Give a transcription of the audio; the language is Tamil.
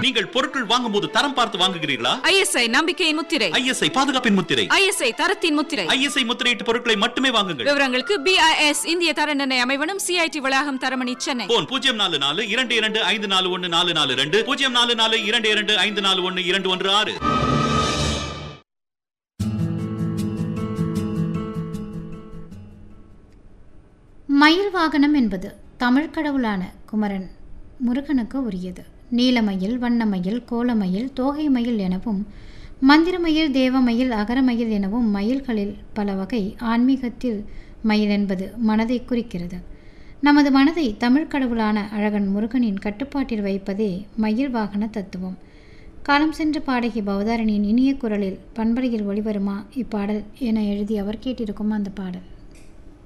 நீங்கள் பொருட்கள் வாங்கும் போது தரம் பார்த்து வாங்குகிறீர்களா? ISI நம்பிக்கையின் முத்திரை, ISI பாதுகாப்பின் முத்திரை, ISI தரத்தின் முத்திரை, ISI முத்திரையிட்ட பொருட்களை மட்டுமே வாங்குங்கள். விவரங்களுக்கு BIS இந்திய தர நிர்ணய அமைவனம், CIT வளாகம், தரமணி, சென்னை. போன் 0442254144 0442254116. மயில் வாகனம் என்பது தமிழ் கடவுளான குமரன் முருகனுக்கு உரியது. நீலமயில், வண்ணமயில், கோலமயில், தோகை மயில் எனவும் மந்திரமயில், தேவமயில், அகரமயில் எனவும் மயில்களில் பல வகை. ஆன்மீகத்தில் மயில் என்பது மனதை குறிக்கிறது. நமது மனதை தமிழ் கடவுளான அழகன் முருகனின் கட்டுப்பாட்டில் வைப்பதே மயில் வாகன தத்துவம். காலம் சென்ற பாடகி பவதாரணியின் இனிய குரலில் பண்பலையில் ஒளிவருமா இப்பாடல் என எழுதி அவர் கேட்டிருக்கும் அந்த பாடல்.